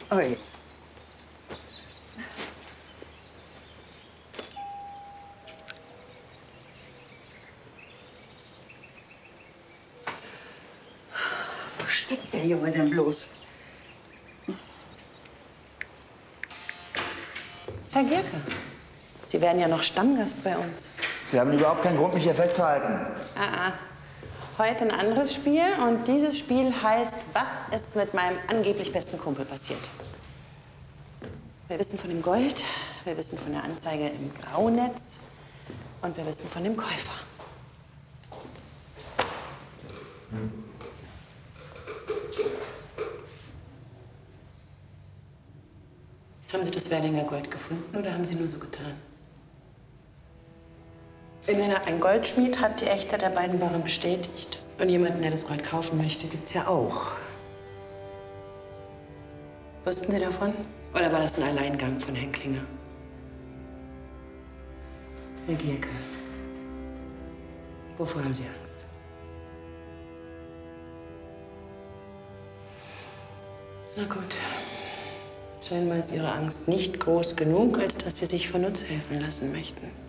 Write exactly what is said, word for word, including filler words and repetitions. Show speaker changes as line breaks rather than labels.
Oi. Wo steckt der Junge denn bloß?
Herr Gierke, Sie werden ja noch Stammgast bei uns.
Sie haben überhaupt keinen Grund, mich hier festzuhalten.
Ah, ah. Heute ein anderes Spiel und dieses Spiel heißt, was ist mit meinem angeblich besten Kumpel passiert? Wir wissen von dem Gold, wir wissen von der Anzeige im Graunetz und wir wissen von dem Käufer. Haben Sie das Werlinger Gold gefunden oder haben Sie nur so getan? Immerhin, ein Goldschmied hat die Echtheit der beiden Barren bestätigt. Und jemanden, der das Gold kaufen möchte, gibt's ja auch. Wussten Sie davon? Oder war das ein Alleingang von Herrn Klinger? Herr Gierke, wovor haben Sie Angst? Na gut. Scheinbar ist Ihre Angst nicht groß genug, als dass Sie sich von uns helfen lassen möchten.